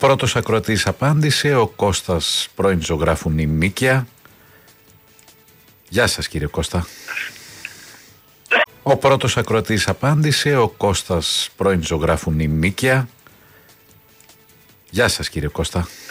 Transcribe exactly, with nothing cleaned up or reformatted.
πρώτος ακροατής απάντησε, ο Κώστας, πρώην ζωγράφου Νημίκαια. Γεια σας κύριε Κώστα. Ο πρώτος ακροατής απάντησε, ο Κώστας, πρώην ζωγράφου Νημίκαια. Γεια σας κύριε Κώστα.